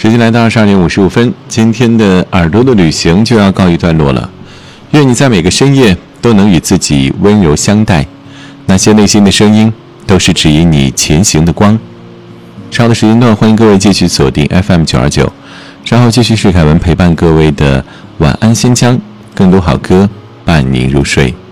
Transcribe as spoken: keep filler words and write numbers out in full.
时间来到二十二点五十五分，今天的耳朵的旅行就要告一段落了。愿你在每个深夜都能与自己温柔相待，那些内心的声音都是指引你前行的光。稍后的时间段，欢迎各位继续锁定 F M 九二九，稍后继续是凯文陪伴各位的晚安新疆，更多好歌伴您入睡。